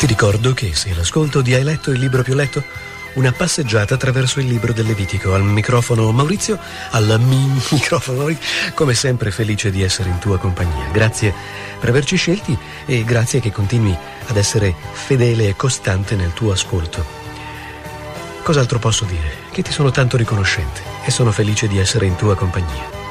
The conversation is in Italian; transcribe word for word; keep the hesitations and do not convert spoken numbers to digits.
Ti ricordo che se l'ascolto di Hai letto il libro più letto? Una passeggiata attraverso il libro del Levitico. Al microfono Maurizio, al mi- microfono Maurizio, come sempre felice di essere in tua compagnia. Grazie per averci scelti e grazie che continui ad essere fedele e costante nel tuo ascolto. Cos'altro posso dire? Che ti sono tanto riconoscente e sono felice di essere in tua compagnia.